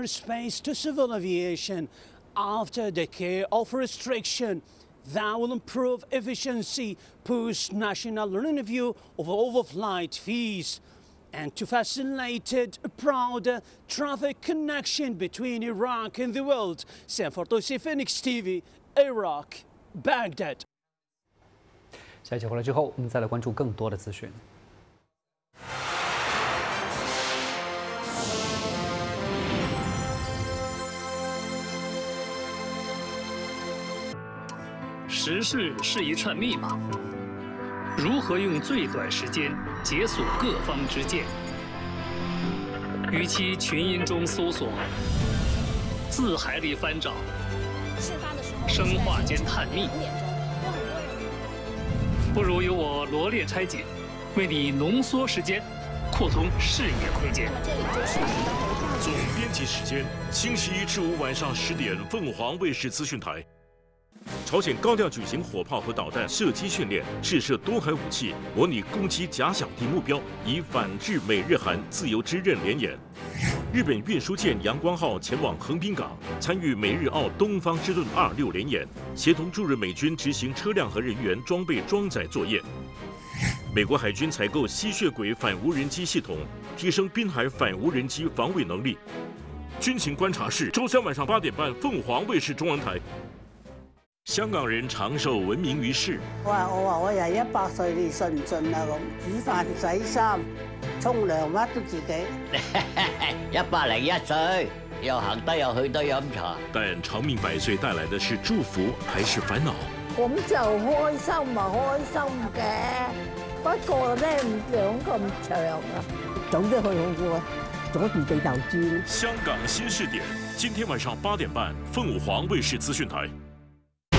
airspace to civil aviation after a decade of restriction. That will improve efficiency post-national review of overflight fees and to facilitate a broader traffic connection between Iraq and the world. Sam Fardosi, Phoenix TV, Iraq, Baghdad. 下一节回来之后，我们再来关注更多的资讯。 时事是一串密码，如何用最短时间解锁各方之见？与其群音中搜索，字海里翻找，生化间探秘，不如由我罗列拆解，为你浓缩时间，扩通视野空间。 总编辑时间：星期一至五晚上10点，凤凰卫视资讯台。 朝鲜高调举行火炮和导弹射击训练，试射多海武器，模拟攻击假想敌目标，以反制美日韩自由之刃联演。日本运输舰阳光号前往横滨港，参与美日澳东方之盾26联演，协同驻日美军执行车辆和人员装备装载作业。美国海军采购吸血鬼反无人机系统，提升滨海反无人机防卫能力。军情观察室，周3晚上8点半，凤凰卫视中文台。 香港人長壽聞名於世。 我話我又100歲，你信唔信啊？咁煮飯、洗衫、沖涼乜都自己。 101歲，又行得又去得飲茶。 但長命百歲帶來的是祝福還是煩惱？ 咁就開心咪開心嘅，不過咧唔想咁長啊，早啲去好過，阻住地頭轉。 香港新視點，今天晚上8點半，鳳凰衛視資訊台。